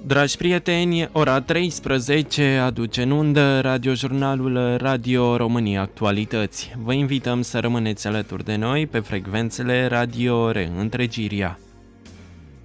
Dragi prieteni, ora 13 aduce în undă radiojurnalul Radio România Actualități. Vă invităm să rămâneți alături de noi pe frecvențele Radio Reîntregirea.